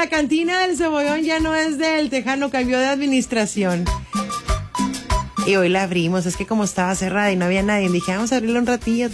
la cantina del Cebollón ya no es del Tejano, cambió de administración. Y hoy la abrimos, es que como estaba cerrada y no había nadie, dije, vamos a abrirla un ratillo,